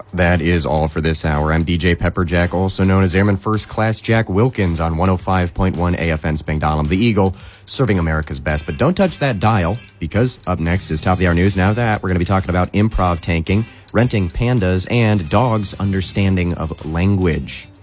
That is all for this hour. I'm DJ Pepperjack, also known as Airman First Class Jack Wilkins on 105.1 AFN Spangdahlem, the Eagle, serving America's best. But don't touch that dial, because up next is Top of the Hour News. Now that we're going to be talking about improv tanking, renting pandas, and dogs' understanding of language.